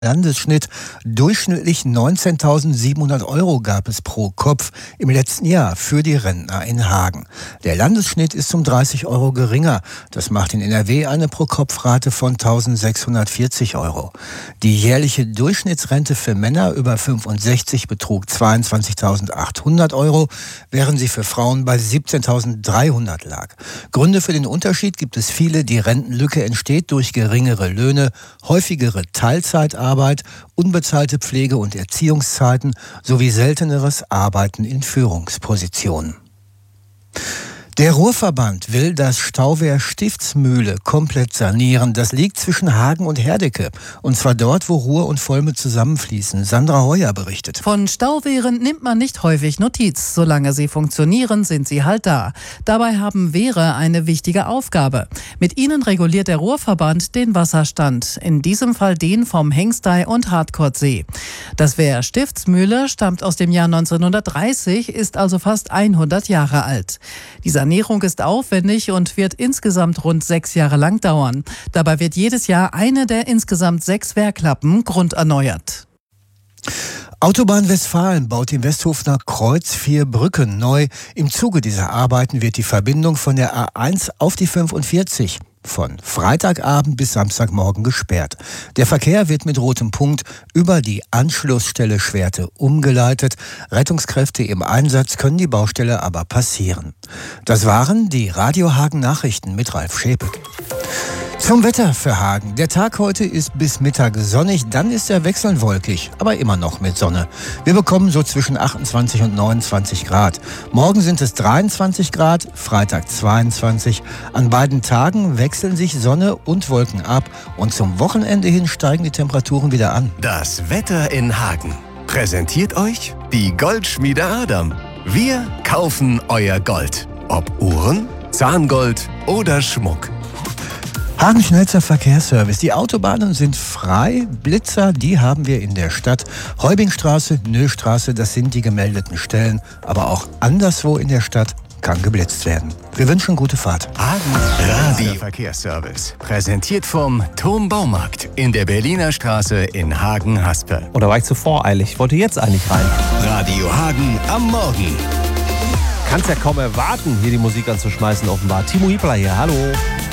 Landesschnitt. Durchschnittlich 19.700 € gab es pro Kopf im letzten Jahr für die Rentner in Hagen. Der Landesschnitt ist um 30 € geringer. Das macht in NRW eine Pro-Kopf-Rate von 1.640 €. Die jährliche Durchschnittsrente für Männer über 65 betrug 22.800 €, während sie für Frauen bei 17.300 lag. Gründe für den Unterschied gibt es viele. Die Rentenlücke entsteht durch geringere Löhne, häufigere Teilzeitarbeit, unbezahlte Pflege- und Erziehungszeiten sowie selteneres Arbeiten in Führungspositionen. Der Ruhrverband will das Stauwehr Stiftsmühle komplett sanieren. Das liegt zwischen Hagen und Herdecke. Und zwar dort, wo Ruhr und Volme zusammenfließen. Sandra Heuer berichtet. Von Stauwehren nimmt man nicht häufig Notiz. Solange sie funktionieren, sind sie halt da. Dabei haben Wehre eine wichtige Aufgabe. Mit ihnen reguliert der Ruhrverband den Wasserstand. In diesem Fall den vom Hengstei und Hartkortsee. Das Wehr Stiftsmühle stammt aus dem Jahr 1930, ist also fast 100 Jahre alt. Die Sanierung ist aufwendig und wird insgesamt rund 6 Jahre lang dauern. Dabei wird jedes Jahr eine der insgesamt 6 Wehrklappen grunderneuert. Autobahn Westfalen baut im Westhofener Kreuz 4 Brücken neu. Im Zuge dieser Arbeiten wird die Verbindung von der A1 auf die 45 von Freitagabend bis Samstagmorgen gesperrt. Der Verkehr wird mit rotem Punkt über die Anschlussstelle Schwerte umgeleitet. Rettungskräfte im Einsatz können die Baustelle aber passieren. Das waren die Radio Hagen Nachrichten mit Ralf Schäpe. Zum Wetter für Hagen. Der Tag heute ist bis Mittag sonnig, dann ist er wechselnd wolkig, aber immer noch mit Sonne. Wir bekommen so zwischen 28 und 29 Grad. Morgen sind es 23 Grad, Freitag 22. An beiden Tagen wechseln sich Sonne und Wolken ab und zum Wochenende hin steigen die Temperaturen wieder an. Das Wetter in Hagen präsentiert euch die Goldschmiede Adam. Wir kaufen euer Gold. Ob Uhren, Zahngold oder Schmuck. Hagen schnellster Verkehrsservice. Die Autobahnen sind frei. Blitzer, die haben wir in der Stadt. Heubingstraße, Nöstraße, das sind die gemeldeten Stellen. Aber auch anderswo in der Stadt kann geblitzt werden. Wir wünschen gute Fahrt. Hagen Radio Verkehrsservice. Präsentiert vom Turm Baumarkt in der Berliner Straße in Hagen-Haspel. Oder war ich zu voreilig? Ich wollte jetzt eigentlich rein. Radio Hagen am Morgen. Kann's ja kaum erwarten, hier die Musik anzuschmeißen offenbar. Timo Hiebler hier, hallo.